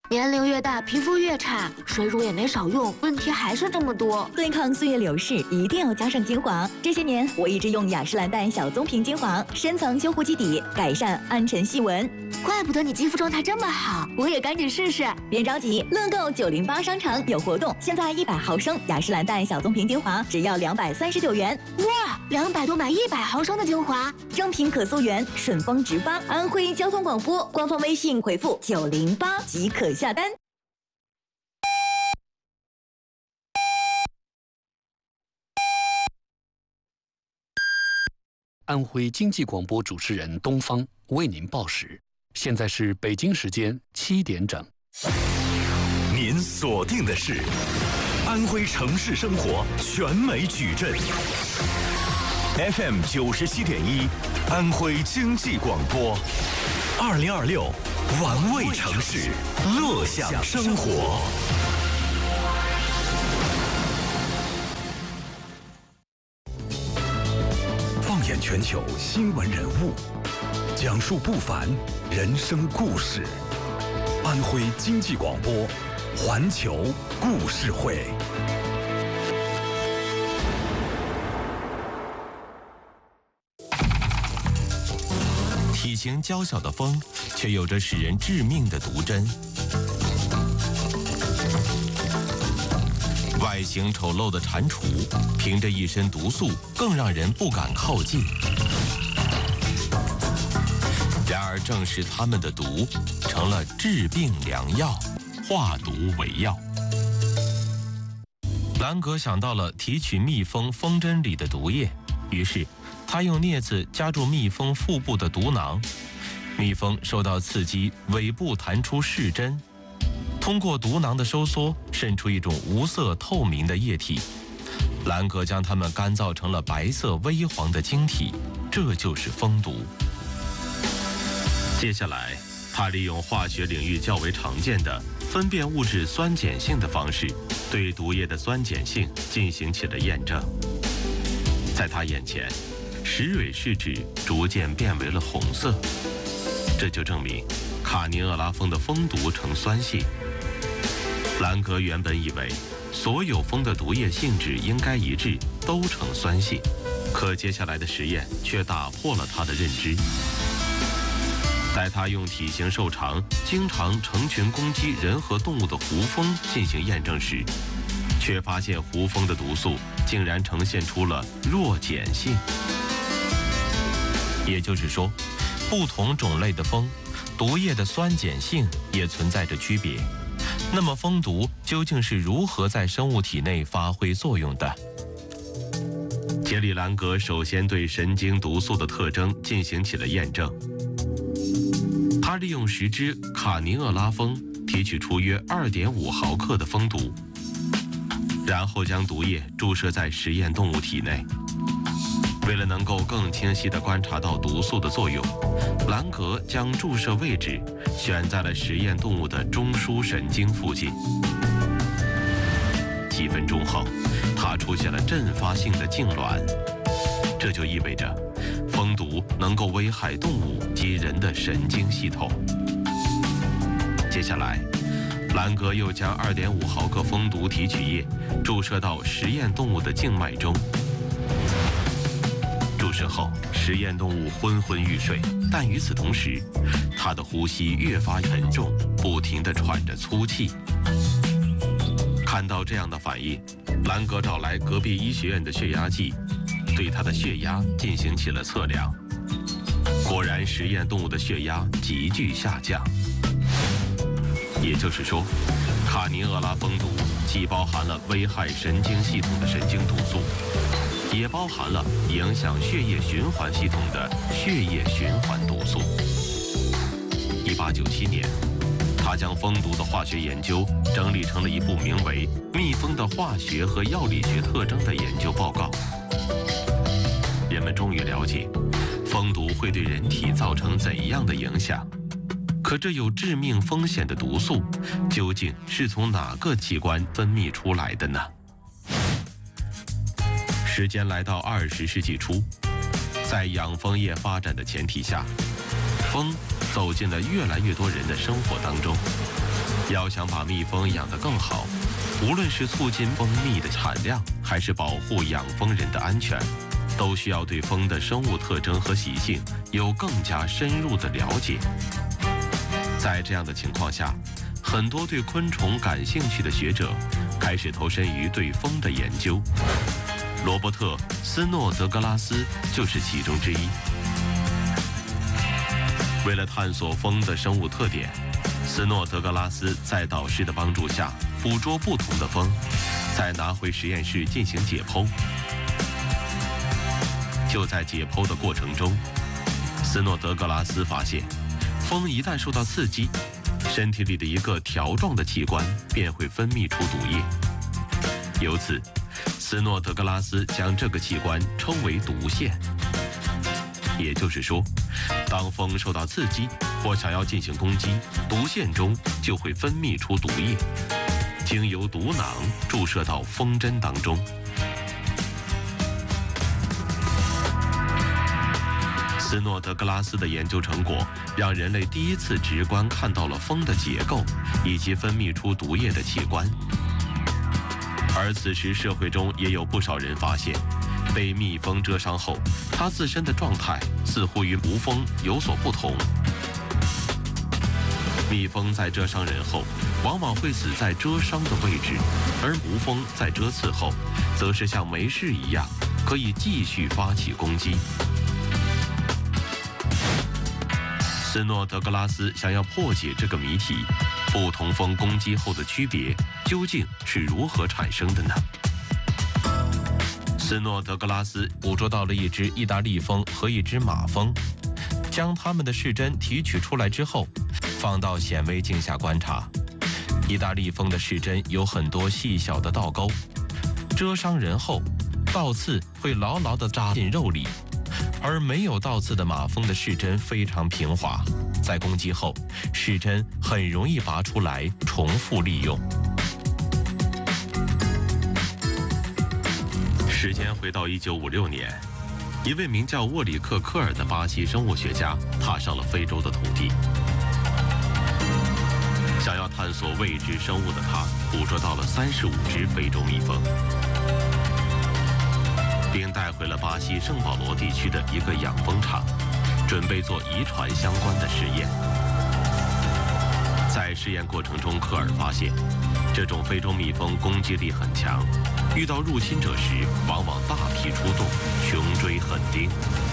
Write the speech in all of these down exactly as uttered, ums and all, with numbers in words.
年龄越大，皮肤越差，水乳也没少用，问题还是这么多。 对抗岁月流逝，一定要加上精华。这些年，我一直用雅诗兰黛小棕瓶精华，深层修护基底，改善暗沉细纹。 怪不得你肌肤状态这么好，我也赶紧试试。 别着急，乐购九零八商场有活动，现在一百毫升雅诗兰黛小棕瓶精华只要两百三十九元。 哇，两百多买一百毫升的精华， 正品可溯源，顺丰直发。安徽交通广播官方微信回复九零八即可下单。 安徽经济广播主持人东方为您报时，现在是北京时间七点整。 您锁定的是安徽城市生活全美矩阵 F M 九十七点一，安徽经济广播，二零二六玩味城市，乐享生活。放眼全球新闻人物，讲述不凡人生故事。安徽经济广播，环球故事会。 体型娇小的蜂，却有着使人致命的毒针。外形丑陋的蟾蜍，凭着一身毒素，更让人不敢靠近。然而，正是它们的毒，成了治病良药，化毒为药。兰格想到了提取蜜蜂蜂针里的毒液，于是他用镊子夹住蜜蜂腹部的毒囊，蜜蜂受到刺激，尾部弹出视针，通过毒囊的收缩，渗出一种无色透明的液体。兰格将它们干燥成了白色微黄的晶体，这就是蜂毒。接下来，他利用化学领域较为常见的分辨物质酸碱性的方式，对毒液的酸碱性进行起了验证。在他眼前，石蕊试纸逐渐变为了红色，这就证明卡尼厄拉蜂的蜂毒呈酸性。兰格原本以为所有蜂的毒液性质应该一致，都呈酸性，可接下来的实验却打破了他的认知。在他用体型瘦长、经常成群攻击人和动物的胡蜂进行验证时，却发现胡蜂的毒素竟然呈现出了弱碱性。也就是说，不同种类的蜂，毒液的酸碱性也存在着区别。那么蜂毒究竟是如何在生物体内发挥作用的？杰里兰格首先对神经毒素的特征进行起了验证。他利用十只卡尼厄拉蜂提取出约 二点五毫克的蜂毒，然后将毒液注射在实验动物体内。为了能够更清晰地观察到毒素的作用，兰格将注射位置选在了实验动物的中枢神经附近。几分钟后，它出现了阵发性的痉挛，这就意味着蜂毒能够危害动物及人的神经系统。接下来，兰格又将 二点五毫克蜂毒提取液注射到实验动物的静脉中。注射后，实验动物昏昏欲睡，但与此同时，它的呼吸越发沉重，不停地喘着粗气。看到这样的反应，兰格找来隔壁医学院的血压计，对他的血压进行起了测量。果然，实验动物的血压急剧下降。也就是说，卡尼厄拉蜂毒既包含了危害神经系统的神经毒素，也包含了影响血液循环系统的血液循环毒素。一八九七年，他将蜂毒的化学研究整理成了一部名为《蜜蜂的化学和药理学特征》的研究报告。人们终于了解蜂毒会对人体造成怎样的影响。可这有致命风险的毒素，究竟是从哪个器官分泌出来的呢？时间来到二十世纪初，在养蜂业发展的前提下，蜂走进了越来越多人的生活当中。 要想把蜜蜂养得更好，无论是促进蜂蜜的产量，还是保护养蜂人的安全，都需要对蜂的生物特征和习性有更加深入的了解。在这样的情况下，很多对昆虫感兴趣的学者开始投身于对蜂的研究。罗伯特·斯诺德格拉斯就是其中之一。为了探索蜂的生物特点，斯诺德格拉斯在导师的帮助下捕捉不同的蜂，再拿回实验室进行解剖。就在解剖的过程中，斯诺德格拉斯发现，蜂一旦受到刺激，身体里的一个条状的器官便会分泌出毒液。由此，斯诺德格拉斯将这个器官称为毒腺。也就是说，当蜂受到刺激或想要进行攻击，毒腺中就会分泌出毒液，经由毒囊注射到蜂针当中。斯诺德格拉斯的研究成果让人类第一次直观看到了蜂的结构以及分泌出毒液的器官。而此时社会中也有不少人发现，被蜜蜂蛰伤后，它自身的状态似乎与无蜂有所不同。蜜蜂在蛰伤人后，往往会死在蛰伤的位置，而无蜂在蛰刺后，则是像没事一样，可以继续发起攻击。斯诺德格拉斯想要破解这个谜题，不同蜂攻击后的区别究竟是如何产生的呢？斯诺德格拉斯捕捉到了一只意大利蜂和一只马蜂，将它们的视针提取出来之后，放到显微镜下观察。意大利蜂的视针有很多细小的倒钩，蛰伤人后，倒刺会牢牢地扎进肉里。而没有倒刺的马蜂的视针非常平滑，在攻击后，视针很容易拔出来重复利用。时间回到一九五六年，一位名叫沃里克·科尔的巴西生物学家踏上了非洲的土地。想要探索未知生物的他，捕捉到了三十五只非洲蜜蜂，并带回了巴西圣保罗地区的一个养蜂场，准备做遗传相关的实验。在实验过程中，科尔发现，这种非洲蜜蜂攻击力很强，遇到入侵者时往往大批出动，穷追狠盯，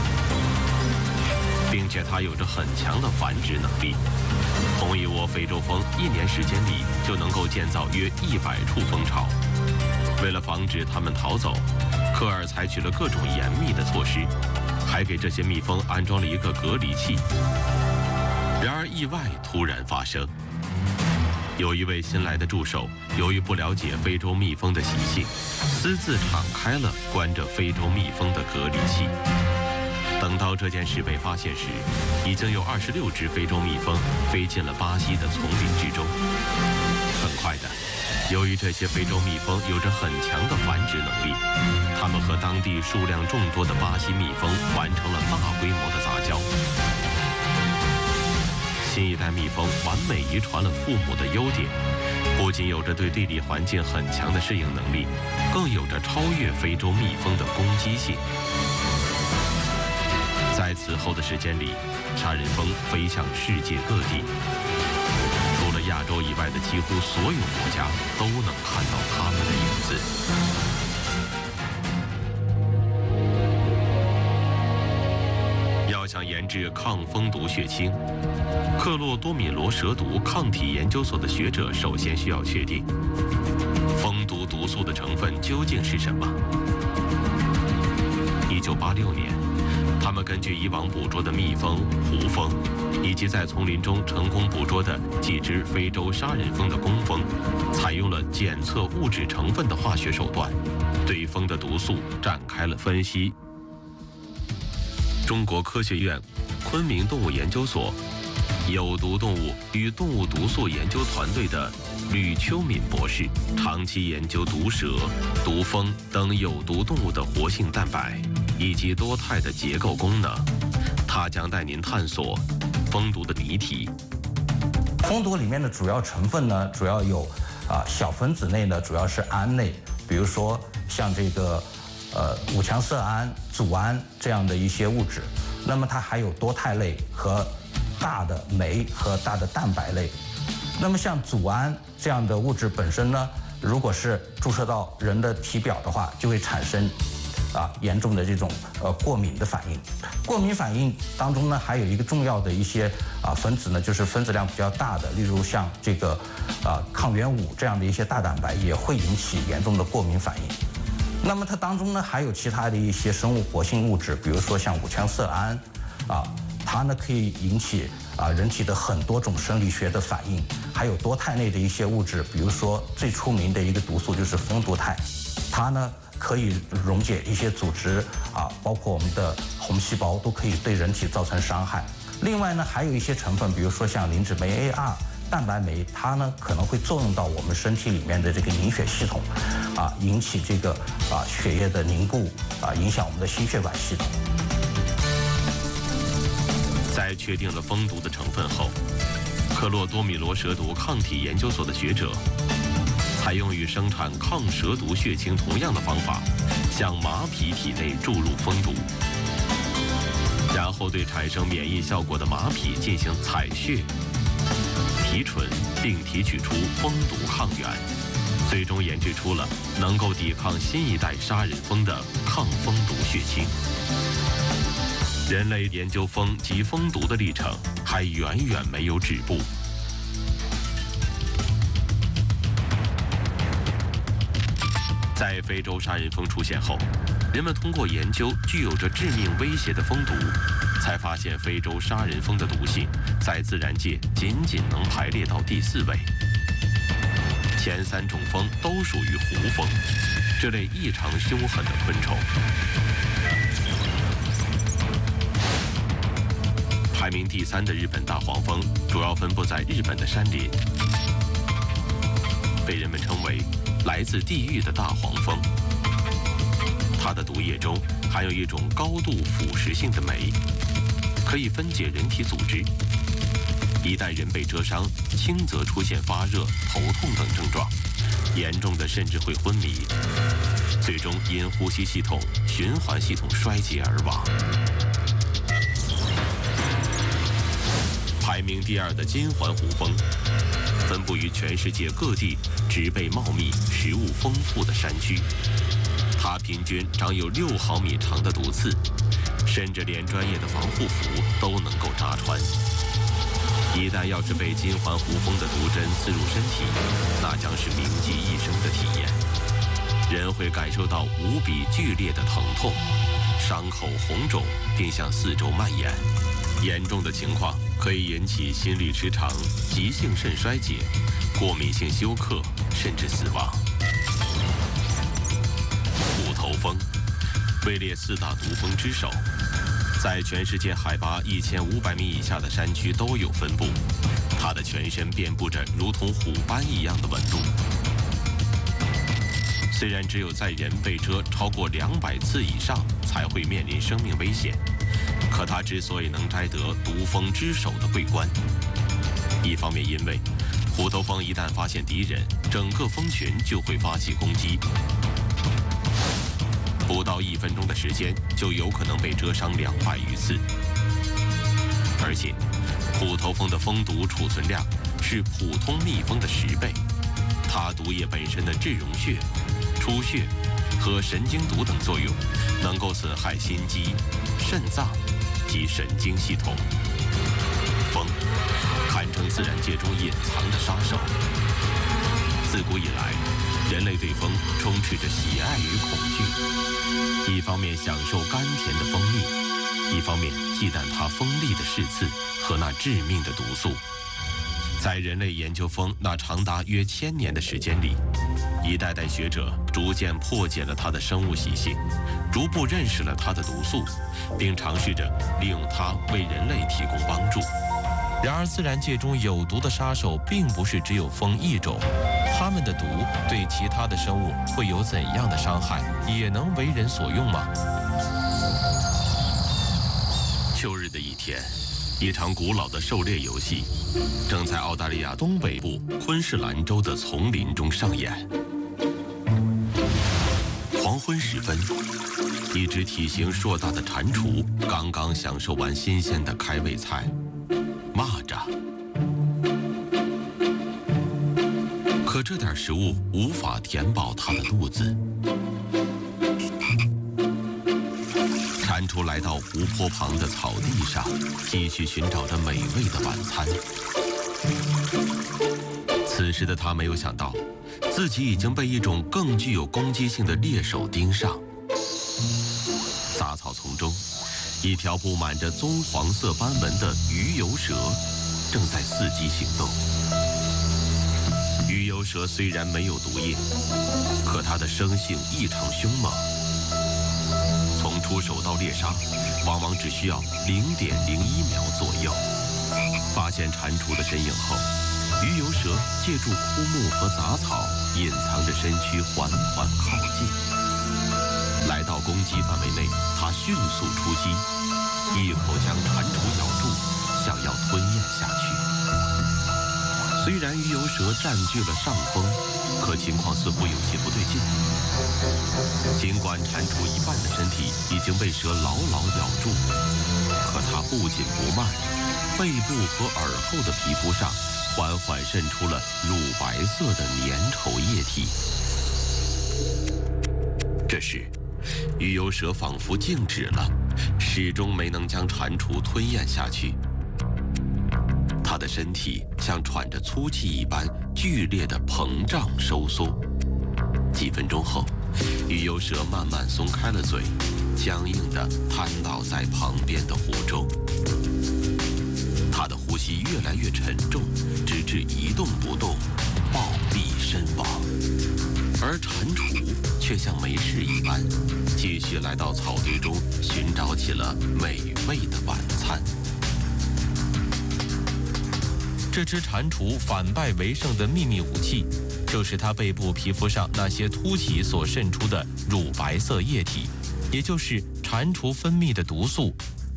并且它有着很强的繁殖能力。同一窝非洲蜂一年时间里就能够建造约一百处蜂巢。为了防止它们逃走，科尔采取了各种严密的措施，还给这些蜜蜂安装了一个隔离器。然而意外突然发生，有一位新来的助手，由于不了解非洲蜜蜂的习性，私自敞开了关着非洲蜜蜂的隔离器。等到这件事被发现时，已经有二十六只非洲蜜蜂飞进了巴西的丛林之中。很快的，由于这些非洲蜜蜂有着很强的繁殖能力，它们和当地数量众多的巴西蜜蜂完成了大规模的杂交。新一代蜜蜂完美遗传了父母的优点，不仅有着对地理环境很强的适应能力，更有着超越非洲蜜蜂的攻击性。在此后的时间里，杀人蜂飞向世界各地，除了亚洲以外的几乎所有国家都能看到它们的影子。要想研制抗蜂毒血清，克洛多米罗蛇毒抗体研究所的学者首先需要确定，蜂毒毒素的成分究竟是什么。一九八六年，他们根据以往捕捉的蜜蜂、胡蜂，以及在丛林中成功捕捉的几只非洲杀人蜂的工蜂，采用了检测物质成分的化学手段，对蜂的毒素展开了分析。中国科学院昆明动物研究所有毒动物与动物毒素研究团队的吕秋敏博士，长期研究毒蛇、毒蜂等有毒动物的活性蛋白以及多肽的结构功能。他将带您探索蜂毒的谜题。 蜂毒里面的主要成分呢，主要有啊小分子类呢，主要是胺类，比如说像这个呃五羟色胺、组胺这样的一些物质。那么它还有多肽类和大的酶和大的蛋白类。那么像组胺这样的物质本身呢，如果是注射到人的体表的话，就会产生啊严重的这种呃过敏的反应。过敏反应当中呢，还有一个重要的一些啊分子呢，就是分子量比较大的，例如像这个啊抗原五这样的一些大蛋白，也会引起严重的过敏反应。那么它当中呢，还有其他的一些生物活性物质，比如说像五羟色胺，啊，它呢可以引起啊人体的很多种生理学的反应，还有多肽类的一些物质，比如说最出名的一个毒素就是蜂毒肽，它呢可以溶解一些组织啊，包括我们的红细胞都可以对人体造成伤害。另外呢，还有一些成分，比如说像磷脂酶 A 二。蛋白酶它呢可能会作用到我们身体里面的这个凝血系统，啊，引起这个啊血液的凝固，啊，影响我们的心血管系统。 在确定了蜂毒的成分后，科洛多米罗蛇毒抗体研究所的学者采用与生产抗蛇毒血清同样的方法，向马匹体内注入蜂毒，然后对产生免疫效果的马匹进行采血。提纯并提取出蜂毒抗原，最终研制出了能够抵抗新一代杀人蜂的抗蜂毒血清。人类研究蜂及蜂毒的历程还远远没有止步。在非洲杀人蜂出现后，人们通过研究具有着致命威胁的蜂毒，才发现非洲杀人蜂的毒性在自然界仅仅能排列到第四位。前三种蜂都属于胡蜂，这类异常凶狠的昆虫。排名第三的日本大黄蜂主要分布在日本的山林，被人们称为来自地狱的大黄蜂。它的毒液中含有一种高度腐蚀性的酶，可以分解人体组织。一旦人被蛰伤，轻则出现发热、头痛等症状，严重的甚至会昏迷，最终因呼吸系统、循环系统衰竭而亡。排名第二的金环胡蜂，分布于全世界各地植被茂密、食物丰富的山区。它平均长有六毫米长的毒刺，甚至连专业的防护服都能够扎穿。一旦要是被金环胡蜂的毒针刺入身体，那将是铭记一生的体验。人会感受到无比剧烈的疼痛，伤口红肿，并向四周蔓延。严重的情况可以引起心律失常、急性肾衰竭、过敏性休克，甚至死亡。虎头蜂位列四大毒蜂之首，在全世界海拔一千五百米以下的山区都有分布。它的全身遍布着如同虎斑一样的纹路。虽然只有在人被蛰超过两百次以上才会面临生命危险，可它之所以能摘得毒蜂之首的桂冠，一方面因为虎头蜂一旦发现敌人，整个蜂群就会发起攻击，不到一分钟的时间就有可能被蛰伤两百余次。而且虎头蜂的蜂毒储存量是普通蜜蜂的十倍，它毒液本身的致溶血、出血和神经毒等作用，能够损害心肌、肾脏及神经系统。蜂堪称自然界中隐藏的杀手。自古以来，人类对蜂充斥着喜爱与恐惧，一方面享受甘甜的蜂蜜，一方面忌惮它锋利的矢刺和那致命的毒素。在人类研究蜂那长达约千年的时间里，一代代学者逐渐破解了它的生物习性，逐步认识了它的毒素，并尝试着利用它为人类提供帮助。然而，自然界中有毒的杀手并不是只有蜂一种，它们的毒对其他的生物会有怎样的伤害，也能为人所用吗？秋日的一天， 一场古老的狩猎游戏正在澳大利亚东北部昆士兰州的丛林中上演。黄昏时分，一只体型硕大的蟾蜍刚刚享受完新鲜的开胃菜——蚂蚱。可这点食物无法填饱它的肚子。蟾蜍来到湖泊旁的草地上，继续寻找着美味的晚餐。此时的他没有想到，自己已经被一种更具有攻击性的猎手盯上。杂草丛中，一条布满着棕黄色斑纹的鱼游蛇正在伺机行动。鱼游蛇虽然没有毒液，可它的生性异常凶猛。从出手到猎杀，往往只需要零点零一秒左右。发现蟾蜍的身影后，鱼游蛇借助枯木和杂草，隐藏着身躯，缓缓靠近。来到攻击范围内，它迅速出击，一口将蟾蜍咬住，想要吞咽下去。虽然鱼游蛇占据了上风，可情况似乎有些不对劲。尽管蟾蜍一半的身体已经被蛇牢牢咬住，可它不紧不慢，背部和耳后的皮肤上缓缓渗出了乳白色的粘稠液体。这时，鱼游蛇仿佛静止了，始终没能将蟾蜍吞咽下去。它的身体像喘着粗气一般剧烈的膨胀收缩。几分钟后，鱼游蛇慢慢松开了嘴，僵硬地瘫倒在旁边的湖中。它的呼吸越来越沉重，直至一动不动，暴毙身亡。而蟾蜍却像没事一般，继续来到草堆中，寻找起了美味的晚餐。这只蟾蜍反败为胜的秘密武器，就是它背部皮肤上那些凸起所渗出的乳白色液体，也就是蟾蜍分泌的毒素。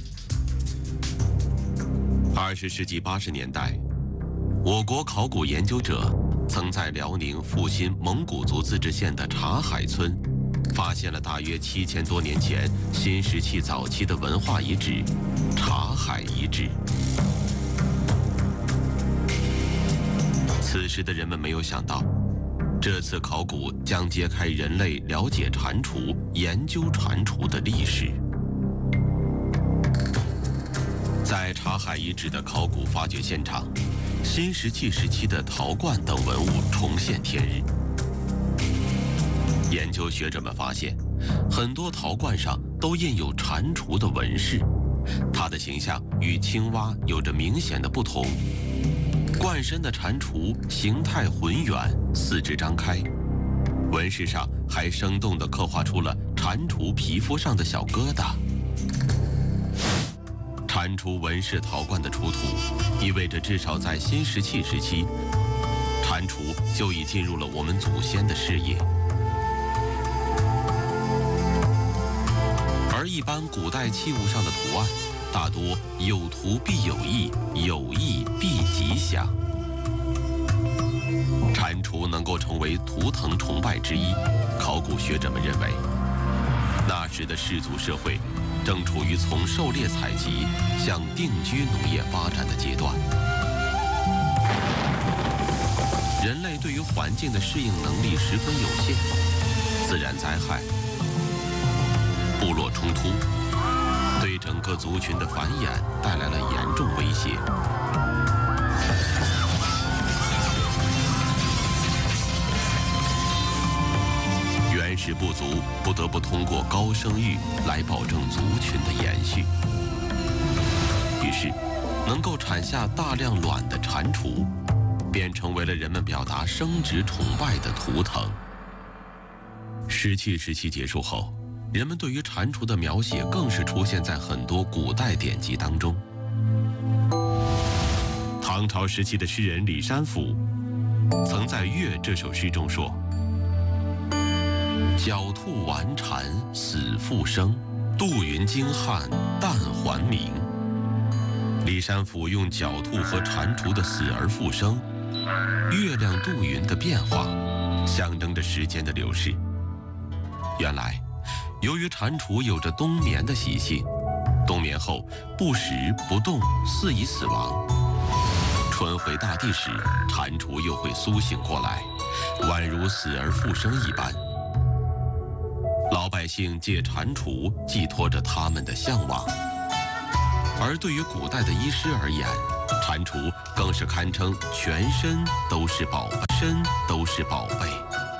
二十世纪八十年代，我国考古研究者曾在辽宁阜新蒙古族自治县的察海村，发现了大约七千多年前新石器早期的文化遗址——察海遗址。此时的人们没有想到，这次考古将揭开人类了解蟾蜍、研究蟾蜍的历史。在察海遗址的考古发掘现场，新石器时期的陶罐等文物重现天日。研究学者们发现，很多陶罐上都印有蟾蜍的纹饰，它的形象与青蛙有着明显的不同。罐身的蟾蜍形态浑圆，四肢张开，纹饰上还生动地刻画出了蟾蜍皮肤上的小疙瘩。蟾蜍纹饰陶罐的出土，意味着至少在新石器时期，蟾蜍就已进入了我们祖先的视野。而一般古代器物上的图案，大多有图必有意，有意必吉祥。蟾蜍能够成为图腾崇拜之一，考古学者们认为，那时的氏族社会正处于从狩猎采集向定居农业发展的阶段。人类对于环境的适应能力十分有限，自然灾害、部落冲突对整个族群的繁衍带来了严重威胁。原始部族不得不通过高生育来保证族群的延续。于是，能够产下大量卵的蟾蜍，便成为了人们表达生殖崇拜的图腾。石器时期结束后，人们对于蟾蜍的描写更是出现在很多古代典籍当中。唐朝时期的诗人李山甫曾在《月》这首诗中说：“狡兔顽蟾死复生，杜云惊汉旦还明。 李山甫用狡兔和蟾蜍的死而复生，月亮度云的变化，象征着时间的流逝。原来，由于蟾蜍有着冬眠的习性，冬眠后不食不动，似已死亡。春回大地时，蟾蜍又会苏醒过来，宛如死而复生一般。老百姓借蟾蜍寄托着他们的向往。而对于古代的医师而言，蟾蜍更是堪称全身都是宝贝，身都是宝贝。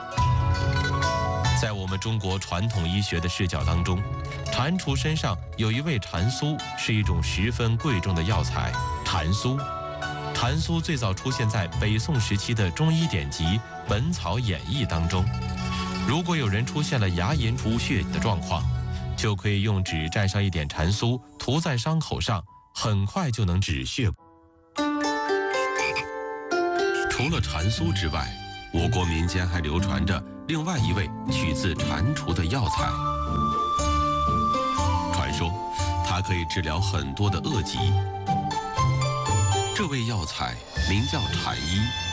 在我们中国传统医学的视角当中，蟾蜍身上有一味蟾酥，是一种十分贵重的药材——蟾酥。蟾酥最早出现在北宋时期的中医典籍《本草演义》当中。如果有人出现了牙龈出血的状况，就可以用纸蘸上一点蟾酥，涂在伤口上，很快就能止血。除了蟾酥之外，我国民间还流传着另外一味取自蟾蜍的药材。传说它可以治疗很多的恶疾。这味药材名叫蟾衣。